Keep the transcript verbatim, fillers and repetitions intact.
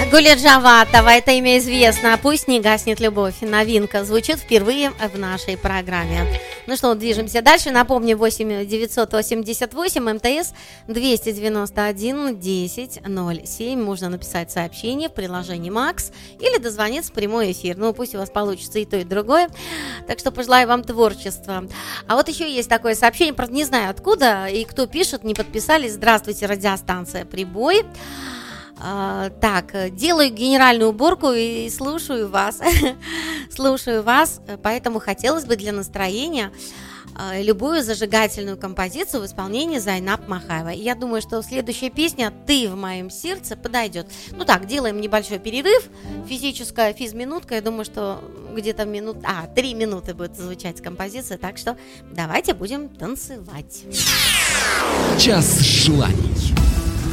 Гуля Джаватова, это имя известно. «Пусть не гаснет любовь». Новинка звучит впервые в нашей программе. Ну что, движемся дальше. Напомню, восемь девятьсот восемьдесят восемь МТС двести девяносто один десять ноль семь. Можно написать сообщение в приложении Макс или дозвониться в прямой эфир. Ну, пусть у вас получится и то, и другое. Так что пожелаю вам творчества. А вот еще есть такое сообщение, правда, не знаю откуда и кто пишет, не подписались. Здравствуйте, радиостанция «Прибой». А, так, делаю генеральную уборку и слушаю вас, слушаю вас, поэтому хотелось бы для настроения а, любую зажигательную композицию в исполнении Зайнаб Махаева. Я думаю, что следующая песня «Ты в моем сердце» подойдет. Ну так, делаем небольшой перерыв, физическая физминутка, я думаю, что где-то минут, а, три минуты будет звучать композиция, так что давайте будем танцевать. Час желаний.